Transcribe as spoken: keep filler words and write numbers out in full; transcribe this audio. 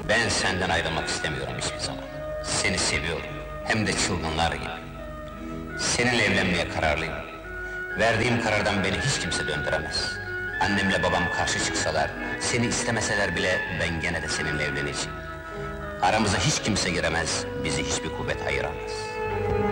Ben senden ayrılmak istemiyorum hiçbir zaman. Seni seviyorum, hem de çılgınlar gibi. Seninle evlenmeye kararlıyım. Verdiğim karardan beni hiç kimse döndüremez. Annemle babam karşı çıksalar, seni istemeseler bile ben gene de seninle evleneceğim. Aramıza hiç kimse giremez, bizi hiçbir kuvvet ayıramaz.